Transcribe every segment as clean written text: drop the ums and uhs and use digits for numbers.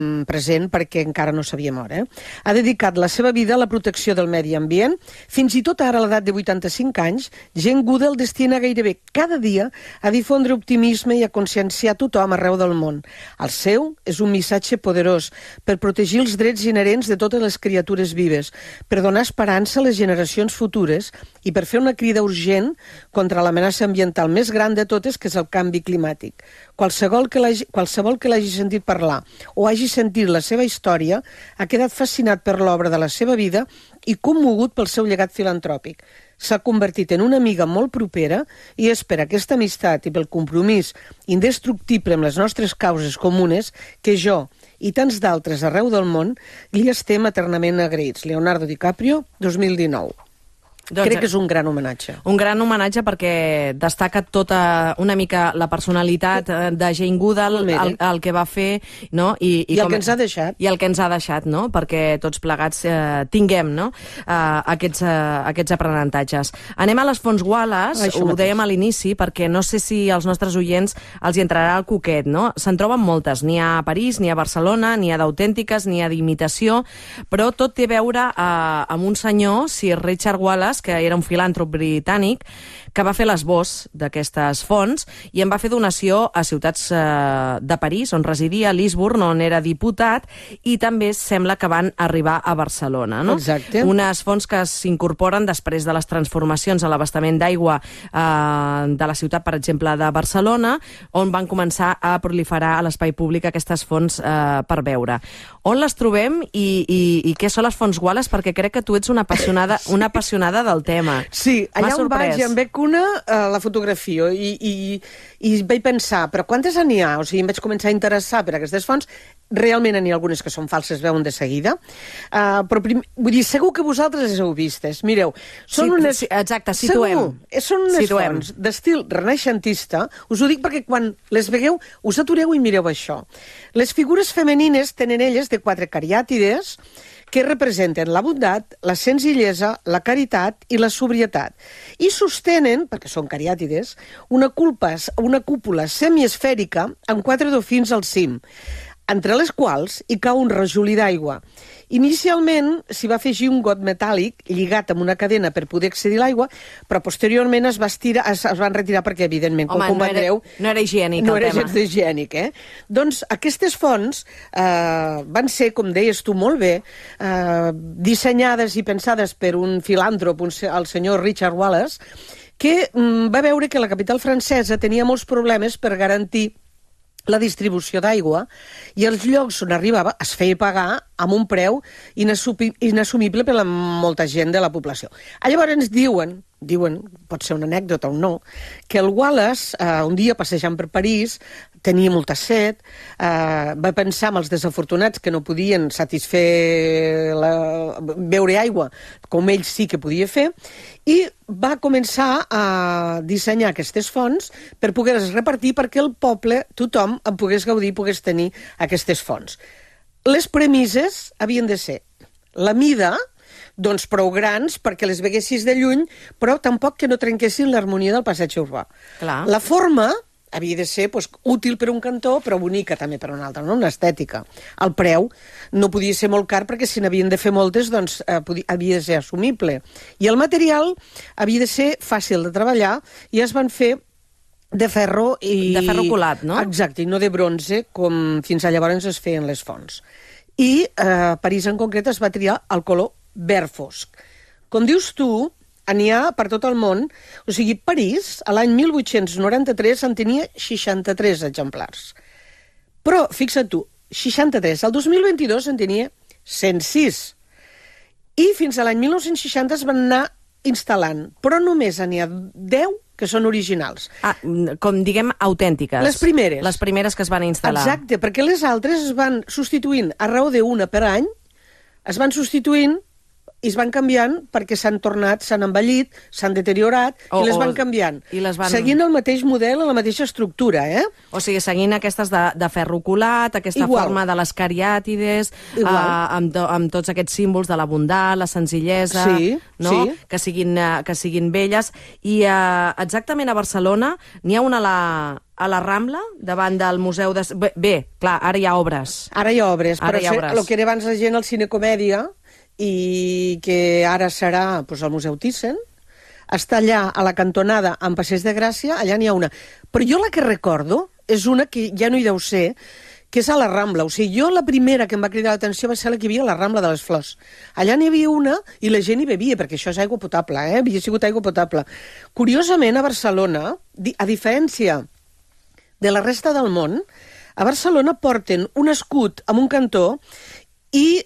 present perquè encara no s'havia mort. Ha dedicat la seva vida a la protecció del medi ambient. Fins i tot ara, a l'edat de 85 anys, Jane Goodall destina gairebé cada dia a difondre optimisme i a conscienciar tothom arreu del món. El seu és un missatge poderós per protegir els drets inherents de totes les criatures vives, per donar esperança a les generacions futures i per fer una crida urgent contra l'amenaça ambiental més gran de totes, que és el canvi climàtic. Qualsevol que l'hagi sentit parlar o hagi sentit la seva història ha quedat fascinat per l'obra de la seva vida i commogut pel seu llegat filantròpic. S'ha convertit en una amiga molt propera i és per aquesta amistat i pel compromís indestructible amb les nostres causes comunes que jo i tants d'altres arreu del món li estem eternament agraïts. Leonardo DiCaprio, 2019. Crec que és un gran homenatge. Un gran homenatge perquè destaca tota una mica la personalitat de Jane Goodall, el que va fer, no? I el que ens ha deixat. I el que ens ha deixat, no? Perquè tots plegats tinguem, no? Aquests aprenentatges. Anem a les fonts Wallace, ho dèiem a l'inici, perquè no sé si als nostres oients els hi entrarà el coquet, no? Se'n troben moltes, n'hi ha a París, n'hi ha a Barcelona, n'hi ha d'autèntiques, n'hi ha d'imitació, però tot té a veure amb un senyor, Sir Richard Wallace, que era un filàntrop britànic, que va fer l'esbós d'aquestes fonts i en va fer donació a ciutats de París, on residia, a Lisburn, on era diputat, i també sembla que van arribar a Barcelona, no? Exacte. Unes fonts que s'incorporen després de les transformacions a l'abastament d'aigua de la ciutat, per exemple, de Barcelona, on van començar a proliferar a l'espai públic aquestes fonts per veure. On les trobem i què són les fonts Wallace? Perquè crec que tu ets una apassionada del tema. Sí, allà on vaig em veig una, la fotografio, i vaig pensar, però quantes n'hi ha? O sigui, em vaig començar a interessar per aquestes fonts. Realment n'hi ha algunes que són falses, veuen de seguida. Però, vull dir, segur que vosaltres les heu vistes. Mireu, són unes... Exacte, situem. Segur, són unes fonts d'estil renaixentista. Us ho dic perquè quan les vegueu, us atureu i mireu això. Les figures femenines tenen elles de 4 cariàtides que representen la bondat, la senzillesa, la caritat i la sobrietat. I sostenen, perquè són cariàtides, una cúpula semiesfèrica amb 4 dofins al cim, entre les quals hi cau un rajolí d'aigua. Inicialment s'hi va afegir un got metàl·lic lligat amb una cadena per poder accedir a l'aigua, però posteriorment es van retirar perquè, evidentment, com comprendreu... No era higiènic el tema. No era gens higiènic, Doncs aquestes fonts van ser, com deies tu molt bé, dissenyades i pensades per un filàntrop, el senyor Richard Wallace, que va veure que la capital francesa tenia molts problemes per garantir la distribució d'aigua i els llocs on arribava es feia pagar amb un preu inassumible per a molta gent de la població. Llavors diuen, pot ser una anècdota o no, que el Wallace, un dia passejant per París, tenia molta set, va pensar en els desafortunats que no podien satisfer beure aigua com ell sí que podia fer, i va començar a dissenyar aquestes fonts per poder-les repartir perquè el poble, tothom, en pogués gaudir i pogués tenir aquestes fonts. Les premisses havien de ser la mida, doncs prou grans perquè les veguessis de lluny, però tampoc que no trenquessin l'harmonia del passatge urbà. Clar. La forma havia de ser útil per un cantó, però bonica també per un altre, no? Una estètica. El preu no podia ser molt car perquè si n'havien de fer moltes, doncs havia de ser assumible. I el material havia de ser fàcil de treballar i es van fer de ferro i... De ferro colat, no? Exacte, i no de bronze, com fins a llavors es feien les fonts. I a París en concret es va triar el color verd fosc. Com dius tu, n'hi ha per tot el món. O sigui, París, a l'any 1893, en tenia 63 exemplars. Però, fixa't tu, 63. El 2022 en tenia 106. I fins a l'any 1960 es van anar instal·lant. Però només n'hi ha 10 que són originals. Com diguem, autèntiques. Les primeres. Les primeres que es van instal·lar. Exacte, perquè les altres es van substituint a raó d'una per any, es van substituint i es van canviant perquè s'han envellit, s'han deteriorat, i les van canviant. Seguint el mateix model, la mateixa estructura, O sigui, seguint aquestes de ferro colat, aquesta forma de les cariàtides, amb tots aquests símbols de la bondat, la senzillesa, que siguin belles. I exactament a Barcelona n'hi ha una a la Rambla, davant del Museu de... Bé, clar, ara hi ha obres. Ara hi ha obres, però el que era abans la gent al Cinecomèdia, i que ara serà al Museu Thyssen, està allà a la cantonada amb Passeig de Gràcia, allà n'hi ha una. Però jo la que recordo és una que ja no hi deu ser, que és a la Rambla. O sigui, jo la primera que em va cridar l'atenció va ser la que hi havia a la Rambla de les Flors. Allà n'hi havia una i la gent hi bevia, perquè això és aigua potable, havia sigut aigua potable. Curiosament, a Barcelona, a diferència de la resta del món, a Barcelona porten un escut amb un cantó i,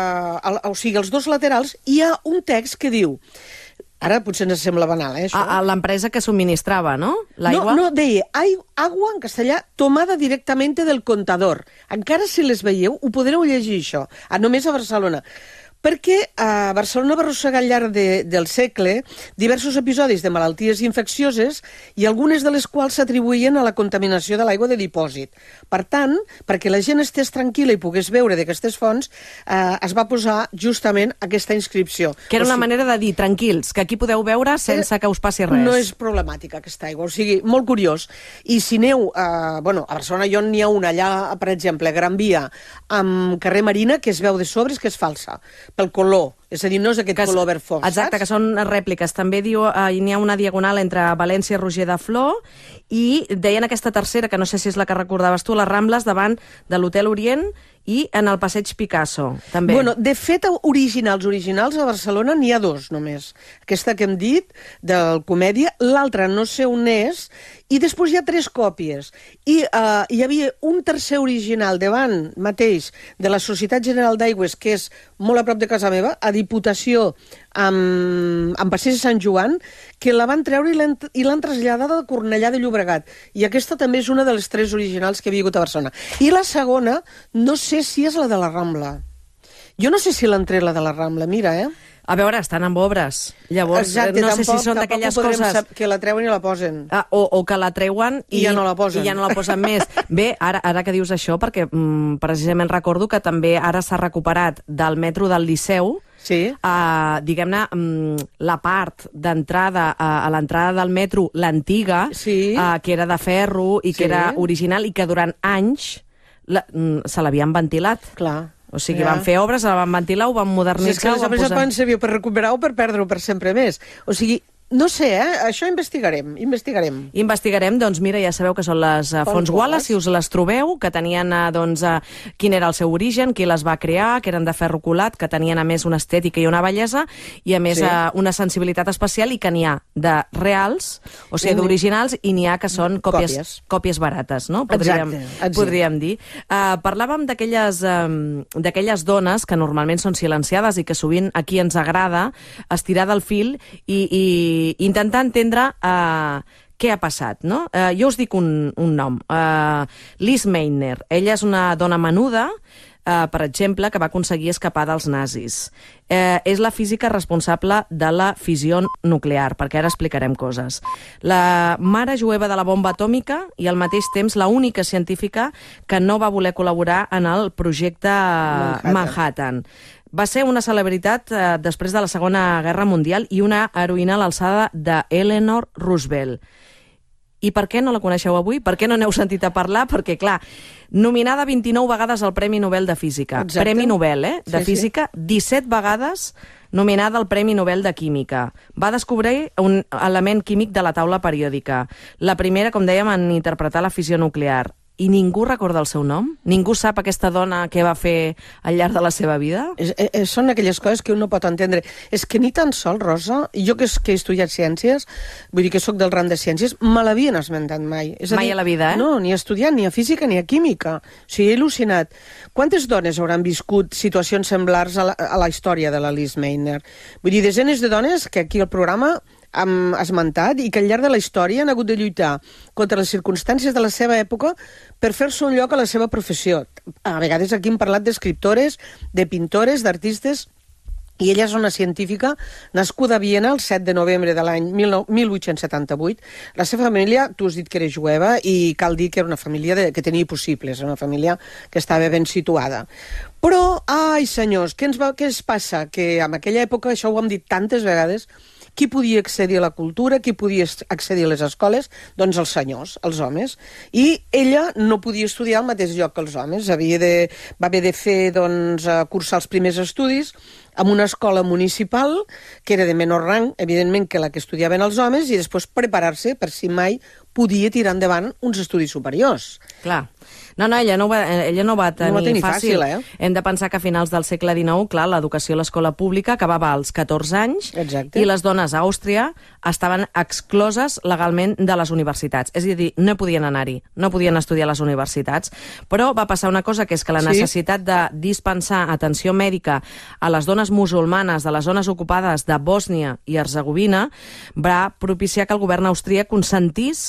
o sigui, als dos laterals hi ha un text que diu... Ara potser ens sembla banal, això. L'empresa que subministrava, no? L'aigua? No, deia, agua, en castellà, tomada directamente del contador. Encara si les veieu, ho podreu llegir, això, només a Barcelona. Perquè a Barcelona va arrossegar al llarg del segle diversos episodis de malalties infeccioses i algunes de les quals s'atribuïen a la contaminació de l'aigua de dipòsit. Per tant, perquè la gent estés tranquil·la i pogués veure d'aquestes fonts, es va posar justament aquesta inscripció. Que era una manera de dir, tranquils, que aquí podeu veure sense que us passi res. No és problemàtica aquesta aigua, o sigui, molt curiós. I si aneu, a Barcelona n'hi ha una allà, per exemple, a Gran Via, amb carrer Marina, que es veu de sobres que és falsa, pel color, és a dir, no és aquest color verd fosc, exacte, que són rèpliques. També diu, n'hi ha una diagonal entre València i Roger de Flor, i deien aquesta tercera, que no sé si és la que recordaves tu, les Rambles davant de l'Hotel Orient i en el Passeig Picasso, també. Bueno, de fet, originals a Barcelona n'hi ha dos, només. Aquesta que hem dit, del Comèdia, l'altra no sé on és, i després hi ha 3 còpies. I hi havia un tercer original davant mateix de la Societat General d'Aigües, que és molt a prop de casa meva, a Diputació, amb Passeig de Sant Joan, que la van treure i l'han traslladada a Cornellà de Llobregat. I aquesta també és una de les 3 originals que havia hagut a Barcelona. I la segona, no sé si és la de la Rambla. Jo no sé si l'han tret la de la Rambla, mira, A veure, estan amb obres. Llavors, exacte, no sé si són d'aquelles coses... que la treuen i la posen. O que la treuen i ja no la posen. I ja no la posen més. Bé, ara que dius això, perquè precisament recordo que també ara s'ha recuperat del metro del Liceu, diguem-ne, la part d'entrada a l'entrada del metro, l'antiga, que era de ferro i que era original i que durant anys se l'havien ventilat. Clar. O sigui, van fer obres, la van ventilar, ho van modernitzar... És que les van servir per recuperar o per perdre-ho per sempre més. O sigui, no sé, això investigarem. Investigarem, doncs mira, ja sabeu que són les fonts Wallace, si us les trobeu, que tenien, doncs, quin era el seu origen, qui les va crear, que eren de ferro colat, que tenien, a més, una estètica i una bellesa, i, a més, una sensibilitat especial, i que n'hi ha de reals, o sigui, d'originals, i n'hi ha que són còpies barates, no? Podríem dir. Parlàvem d'aquelles dones que normalment són silenciades i que sovint aquí ens agrada estirar del fil i intentar entendre què ha passat, no? Jo us dic un nom. Lise Meitner. Ella és una dona menuda, per exemple, que va aconseguir escapar dels nazis. És la física responsable de la fissió nuclear, perquè ara explicarem coses. La mare jueva de la bomba atòmica i al mateix temps la única científica que no va voler col·laborar en el projecte Manhattan. Va ser una celebritat després de la Segona Guerra Mundial i una heroïna a l'alçada d'Eleanor Roosevelt. I per què no la coneixeu avui? Per què no n'heu sentit a parlar? Perquè, clar, nominada 29 vegades al Premi Nobel de Física. Exacte. Premi Nobel, de Física, 17 vegades nominada al Premi Nobel de Química. Va descobrir un element químic de la taula periòdica. La primera, com dèiem, en interpretar la fissió nuclear. I ningú recorda el seu nom? Ningú sap aquesta dona què va fer al llarg de la seva vida? Són aquelles coses que un no pot entendre. És que ni tan sols, Rosa, jo que he estudiat ciències, vull dir que sóc del ram de ciències, me l'havien esmentat mai. Mai a la vida, No, ni estudiant, ni a física, ni a química. O sigui, he al·lucinat. Quantes dones hauran viscut situacions semblars a la història de la Lise Meitner? Vull dir, desenes de dones que aquí al programa hem esmentat i que al llarg de la història han hagut de lluitar contra les circumstàncies de la seva època per fer-se un lloc a la seva professió. A vegades aquí hem parlat d'escriptores, de pintores, d'artistes I ella és una científica nascuda a Viena el 7 de novembre de l'any 1878. La seva família, tu has dit que era jueva, i cal dir que era una família que tenia possibles, una família que estava ben situada. Però, ai senyors, què es passa? Que en aquella època, això ho hem dit tantes vegades, qui podia accedir a la cultura, qui podia accedir a les escoles? Doncs els senyors, els homes. I ella no podia estudiar al mateix lloc que els homes. Va haver de fer, cursar els primers estudis en una escola municipal, que era de menor rang, evidentment, que la que estudiaven els homes, i després preparar-se per si mai podia tirar endavant uns estudis superiors. Clar. No, ella no va tenir fàcil. Hem de pensar que a finals del segle XIX, clar, l'educació a l'escola pública acabava als 14 anys. Exacte. I les dones a Àustria estaven excloses legalment de les universitats. És a dir, no podien anar-hi, no podien estudiar a les universitats. Però va passar una cosa, que és que la necessitat de dispensar atenció mèdica a les dones musulmanes de les zones ocupades de Bòsnia i Herzegovina va propiciar que el govern austríac consentís,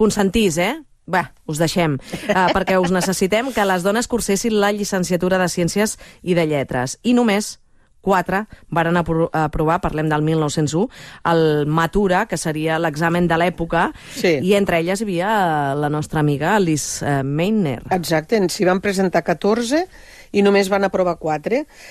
us deixem, perquè us necessitem que les dones cursessin la llicenciatura de Ciències i de Lletres. I només 4 varen aprovar, parlem del 1901, el Matura, que seria l'examen de l'època, i entre elles hi havia la nostra amiga Alice Meitner. Exacte, s'hi van presentar 14 i només van aprovar 4.